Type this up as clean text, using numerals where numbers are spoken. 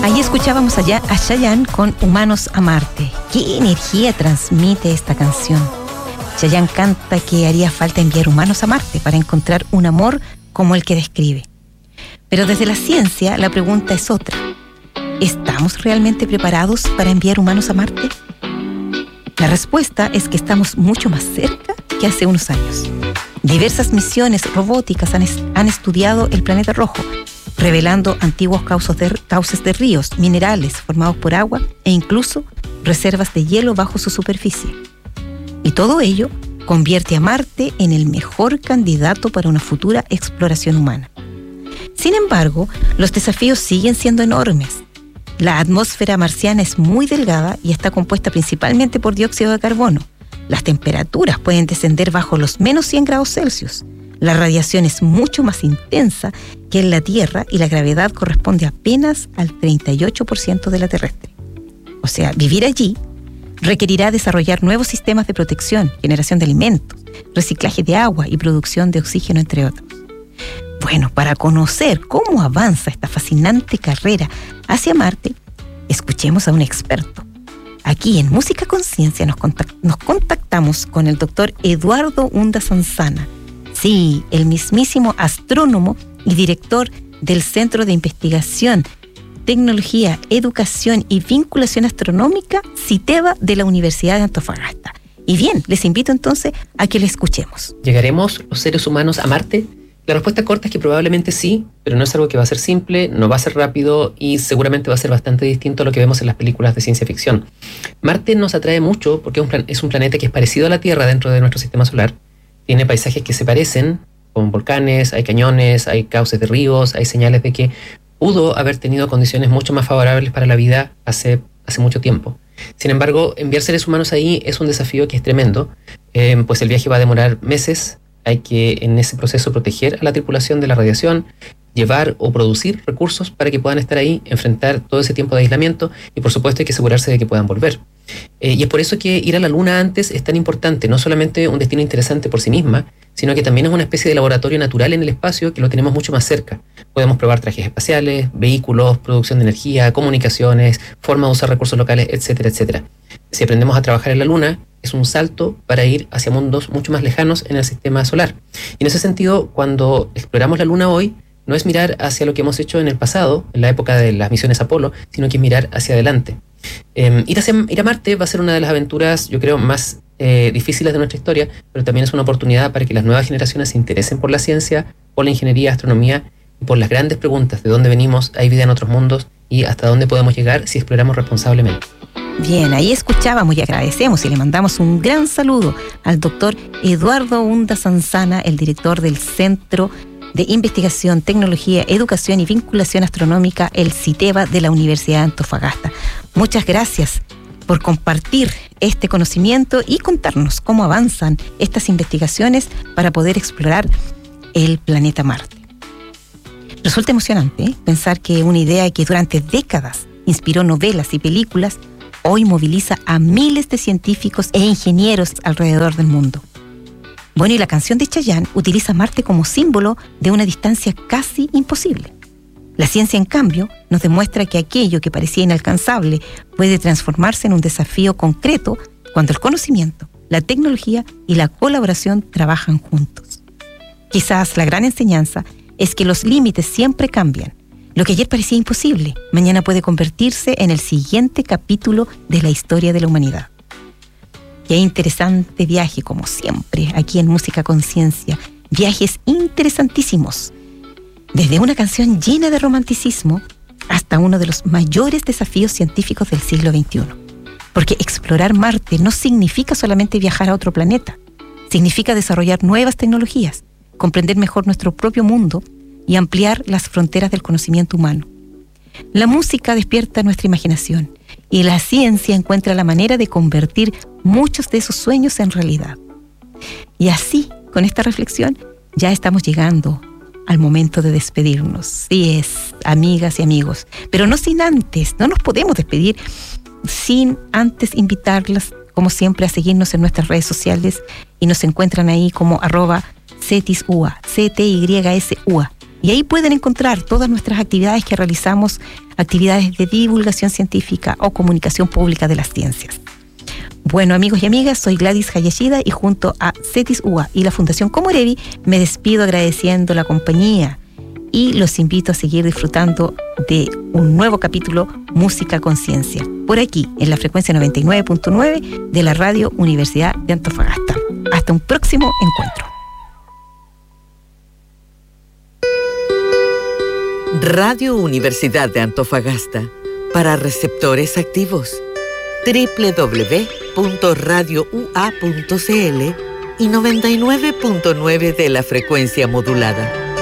Ahí escuchábamos a Chayanne con Humanos a Marte. ¿Qué energía transmite esta canción? Chayanne canta que haría falta enviar humanos a Marte para encontrar un amor como el que describe. Pero desde la ciencia la pregunta es otra. ¿Estamos realmente preparados para enviar humanos a Marte? La respuesta es que estamos mucho más cerca que hace unos años. Diversas misiones robóticas han estudiado el planeta rojo, revelando antiguos cauces de ríos, minerales formados por agua e incluso reservas de hielo bajo su superficie. Y todo ello convierte a Marte en el mejor candidato para una futura exploración humana. Sin embargo, los desafíos siguen siendo enormes. La atmósfera marciana es muy delgada y está compuesta principalmente por dióxido de carbono. Las temperaturas pueden descender bajo los menos 100 grados Celsius. La radiación es mucho más intensa que en la Tierra y la gravedad corresponde apenas al 38% de la terrestre. O sea, vivir allí requerirá desarrollar nuevos sistemas de protección, generación de alimentos, reciclaje de agua y producción de oxígeno, entre otros. Bueno, para conocer cómo avanza esta fascinante carrera hacia Marte, escuchemos a un experto. Aquí en Música Conciencia nos contactamos con el doctor Eduardo Unda Sanzana. Sí, el mismísimo astrónomo y director del Centro de Investigación, Tecnología, Educación y Vinculación Astronómica, CITEVA, de la Universidad de Antofagasta. Y bien, les invito entonces a que le escuchemos. ¿Llegaremos los seres humanos a Marte? La respuesta corta es que probablemente sí, pero no es algo que va a ser simple, no va a ser rápido y seguramente va a ser bastante distinto a lo que vemos en las películas de ciencia ficción. Marte nos atrae mucho porque es un planeta que es parecido a la Tierra dentro de nuestro sistema solar. Tiene paisajes que se parecen, con volcanes, hay cañones, hay cauces de ríos, hay señales de que pudo haber tenido condiciones mucho más favorables para la vida hace mucho tiempo. Sin embargo, enviar seres humanos ahí es un desafío que es tremendo, pues el viaje va a demorar meses. Hay que en ese proceso proteger a la tripulación de la radiación, llevar o producir recursos para que puedan estar ahí, enfrentar todo ese tiempo de aislamiento y por supuesto hay que asegurarse de que puedan volver. Y es por eso que ir a la Luna antes es tan importante, no solamente un destino interesante por sí misma, sino que también es una especie de laboratorio natural en el espacio que lo tenemos mucho más cerca. Podemos probar trajes espaciales, vehículos, producción de energía, comunicaciones, forma de usar recursos locales, etcétera, etcétera. Si aprendemos a trabajar en la Luna, es un salto para ir hacia mundos mucho más lejanos en el sistema solar. Y en ese sentido, cuando exploramos la Luna hoy, no es mirar hacia lo que hemos hecho en el pasado, en la época de las misiones Apolo, sino que es mirar hacia adelante. Ir a Marte va a ser una de las aventuras, yo creo, más difíciles de nuestra historia, pero también es una oportunidad para que las nuevas generaciones se interesen por la ciencia, por la ingeniería, astronomía y por las grandes preguntas de dónde venimos, hay vida en otros mundos y hasta dónde podemos llegar si exploramos responsablemente. Bien, ahí escuchábamos y agradecemos y le mandamos un gran saludo al doctor Eduardo Unda Sanzana, el director del Centro de Investigación, Tecnología, Educación y Vinculación Astronómica, el CITEVA de la Universidad de Antofagasta. Muchas gracias por compartir este conocimiento y contarnos cómo avanzan estas investigaciones para poder explorar el planeta Marte. Resulta emocionante pensar que una idea que durante décadas inspiró novelas y películas hoy moviliza a miles de científicos e ingenieros alrededor del mundo. Bueno, y la canción de Chayanne utiliza Marte como símbolo de una distancia casi imposible. La ciencia, en cambio, nos demuestra que aquello que parecía inalcanzable puede transformarse en un desafío concreto cuando el conocimiento, la tecnología y la colaboración trabajan juntos. Quizás la gran enseñanza es que los límites siempre cambian. Lo que ayer parecía imposible, mañana puede convertirse en el siguiente capítulo de la historia de la humanidad. Qué interesante viaje, como siempre, aquí en Música Conciencia. Viajes interesantísimos. Desde una canción llena de romanticismo hasta uno de los mayores desafíos científicos del siglo XXI. Porque explorar Marte no significa solamente viajar a otro planeta. Significa desarrollar nuevas tecnologías, comprender mejor nuestro propio mundo y ampliar las fronteras del conocimiento humano. La música despierta nuestra imaginación y la ciencia encuentra la manera de convertir muchos de esos sueños en realidad. Y así, con esta reflexión, ya estamos llegando al momento de despedirnos. Sí es, amigas y amigos, pero no sin antes, no nos podemos despedir sin antes invitarlas, como siempre, a seguirnos en nuestras redes sociales y nos encuentran ahí como @CETISUA, CTYSUA. Y ahí pueden encontrar todas nuestras actividades que realizamos, actividades de divulgación científica o comunicación pública de las ciencias. Bueno, amigos y amigas, soy Gladys Hayashida y junto a CETIS UA y la Fundación Comorevi me despido agradeciendo la compañía y los invito a seguir disfrutando de un nuevo capítulo Música con Ciencia, por aquí en la frecuencia 99.9 de la Radio Universidad de Antofagasta. Hasta un próximo encuentro. Radio Universidad de Antofagasta, para receptores activos. www.radioua.cl y 99.9 de la frecuencia modulada.